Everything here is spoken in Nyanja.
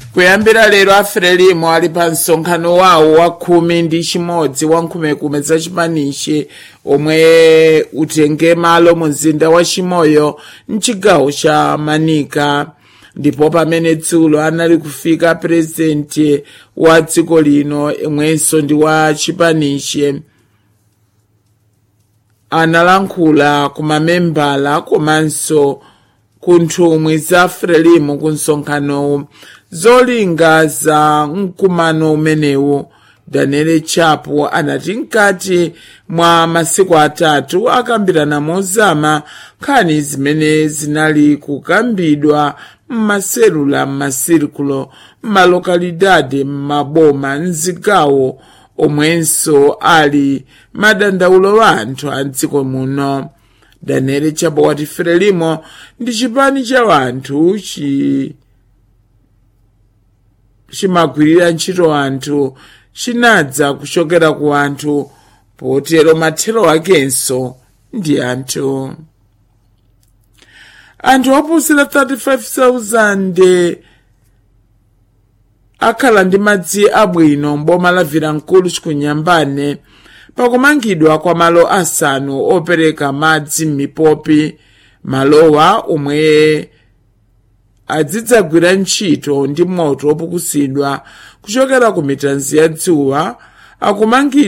kuyambira lero afrelimo ali pa msonkhano wawo wa 11 wa nkhumekume za chipanishi omwe utenge malo mu mzinda wa Chimoyo mchigawo cha Manika. Ndipo pamene dzulo anali kufika presidenti wa dziko lino imwenso ndi wa chipanishi, analankhula ku mamembala komanso ku nthumwi za frelimo ku msonkhano zolinga za mkumano umenewu. Daniel Chapo anati mkati mwa masiku atatu akambirana mozama nkhani zimene zinali kukambidwa m'maselula, m'masirikulo, m'malokalidade, m'maboma, mzigawo omwenso ali madandaulo wa anthu a dziko muno. Daniel Chapo wati frelimo ndi chipani cha wanthu chimagwirira ntchito anthu, chinadza kuchokera ku anthu, potero mathero akenso ndi anthu. Anthu oposera 35,000 akhala ndi madzi abwino mboma la Vilankulu Chikunyambane pakumangidwa kwa malo asanu opereka madzi m'mipopi. Malowa omwe adzidzagwira ntchito ndi moto opukusidwa kuchokera ku mitanzi ya dzuwa akumangidwa